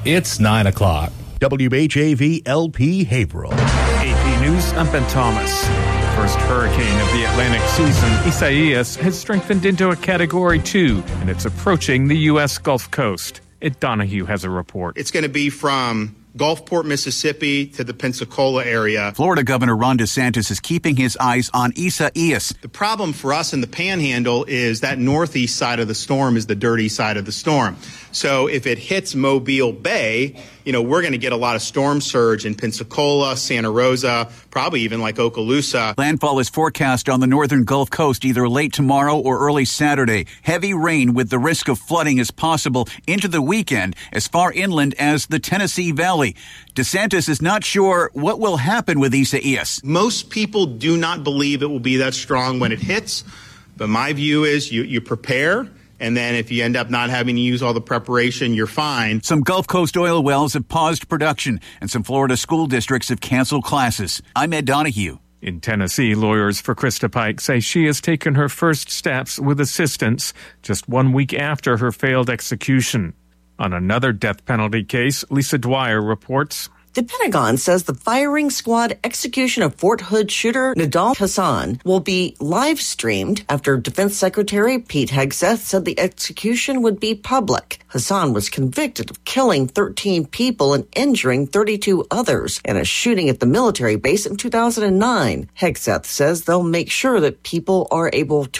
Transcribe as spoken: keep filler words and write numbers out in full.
It's nine o'clock. W H A V L P Haverhill. A P News, I'm Ben Thomas. The first hurricane of the Atlantic season, Isaias, has strengthened into a Category two, and it's approaching the U S Gulf Coast. Ed Donahue has a report. It's going to be from Gulfport, Mississippi to the Pensacola area. Florida Governor Ron DeSantis is keeping his eyes on Isaias. The problem for us in the Panhandle is that northeast side of the storm is the dirty side of the storm. So if it hits Mobile Bay, you know, we're going to get a lot of storm surge in Pensacola, Santa Rosa, probably even like Okaloosa. Landfall is forecast on the northern Gulf Coast either late tomorrow or early Saturday. Heavy rain with the risk of flooding is possible into the weekend as far inland as the Tennessee Valley. DeSantis is not sure what will happen with Isaias. Most people do not believe it will be that strong when it hits, but my view is you, you prepare. And then if you end up not having to use all the preparation, you're fine. Some Gulf Coast oil wells have paused production, and some Florida school districts have canceled classes. I'm Ed Donahue. In Tennessee, lawyers for Krista Pike say she has taken her first steps with assistance just one week after her failed execution. On another death penalty case, Lisa Dwyer reports. The Pentagon says the firing squad execution of Fort Hood shooter Nidal Hasan will be live streamed after Defense Secretary Pete Hegseth said the execution would be public. Hasan was convicted of killing thirteen people and injuring thirty-two others in a shooting at the military base in two thousand nine. Hegseth says they'll make sure that people are able to